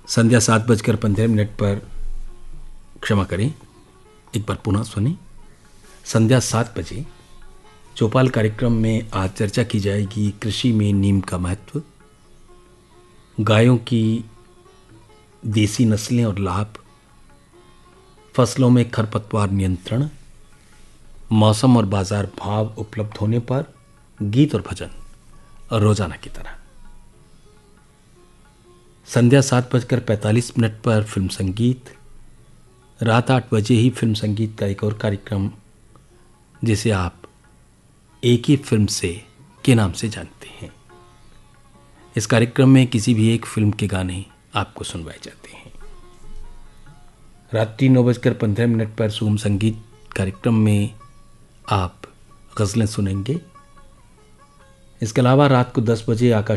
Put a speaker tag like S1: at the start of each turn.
S1: संध्या 7:15 पर, क्षमा करें, एक बार पुनः सुनी। संध्या 7 बजे चौपाल कार्यक्रम में आज चर्चा की जाएगी कृषि में नीम का महत्व, गायों की देसी नस्लें और लाभ, फसलों में खरपतवार नियंत्रण, मौसम और बाजार भाव उपलब्ध होने पर गीत और भजन रोजाना की तरह। संध्या 7:45 पर फिल्म संगीत, रात 8 बजे ही फिल्म संगीत का एक और कार्यक्रम जिसे आप एक ही फिल्म से के नाम से जानते हैं। इस कार्यक्रम में किसी भी एक फिल्म के गाने आपको सुनवाए जाते हैं। रात्रि 9:15 पर सुगम संगीत कार्यक्रम में आप गज़लें सुनेंगे। इसके अलावा रात को 10 बजे आकाश